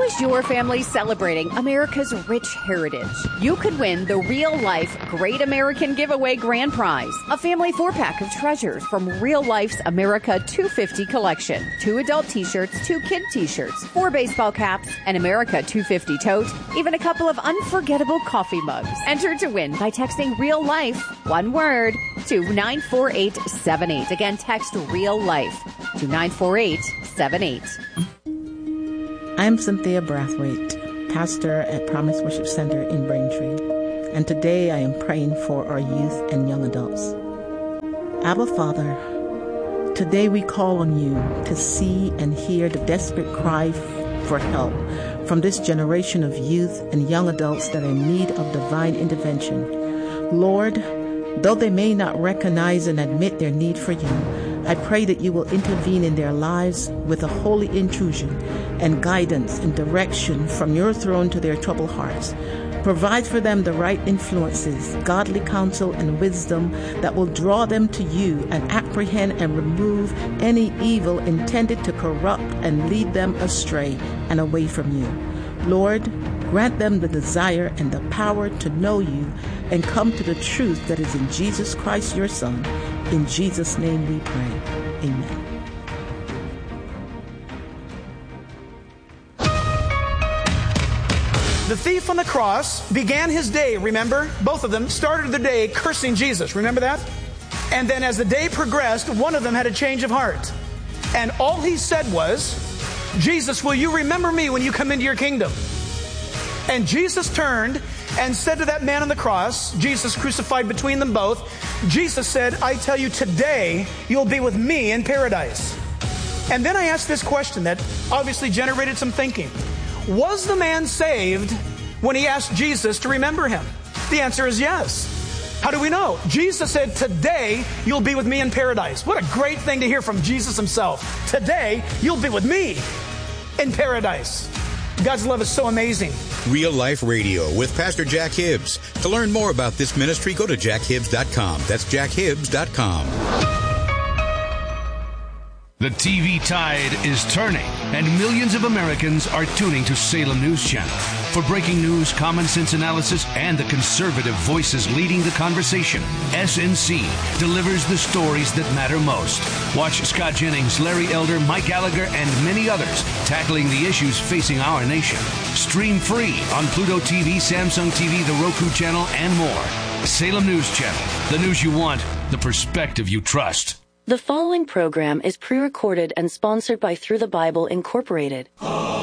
is your family celebrating America's rich heritage? You could win the Real Life Great American Giveaway Grand Prize, a family 4-pack of treasures from Real Life's America 250 collection. 2 adult t-shirts, 2 kid t-shirts, 4 baseball caps, an America 250 tote, even a couple of unforgettable coffee mugs. Enter to win by texting Real Life, one word, to 94878. Again, text Real Life to 94878. I'm Cynthia Brathwaite, pastor at Promise Worship Center in Braintree, and today I am praying for our youth and young adults. Abba Father, today we call on you to see and hear the desperate cry for help from this generation of youth and young adults that are in need of divine intervention. Lord, though they may not recognize and admit their need for you, I pray that you will intervene in their lives with a holy intrusion and guidance and direction from your throne to their troubled hearts. Provide for them the right influences, godly counsel, and wisdom that will draw them to you and apprehend and remove any evil intended to corrupt and lead them astray and away from you. Lord, grant them the desire and the power to know you and come to the truth that is in Jesus Christ, your Son. In Jesus' name we pray. Amen. The thief on the cross began his day, remember? Both of them started the day cursing Jesus. Remember that? And then as the day progressed, one of them had a change of heart. And all he said was, Jesus, will you remember me when you come into your kingdom? And Jesus turned and said to that man on the cross, Jesus crucified between them both, Jesus said, I tell you today, you'll be with me in paradise. And then I asked this question that obviously generated some thinking. Was the man saved when he asked Jesus to remember him? The answer is yes. How do we know? Jesus said, today you'll be with me in paradise. What a great thing to hear from Jesus himself. Today you'll be with me in paradise. God's love is so amazing. Real Life Radio with Pastor Jack Hibbs. To learn more about this ministry, go to jackhibbs.com. That's jackhibbs.com. The TV tide is turning, and millions of Americans are tuning to Salem News Channel. For breaking news, common sense analysis, and the conservative voices leading the conversation, SNC delivers the stories that matter most. Watch Scott Jennings, Larry Elder, Mike Gallagher, and many others tackling the issues facing our nation. Stream free on Pluto TV, Samsung TV, the Roku channel, and more. Salem News Channel. The news you want, the perspective you trust. The following program is pre-recorded and sponsored by Through the Bible Incorporated.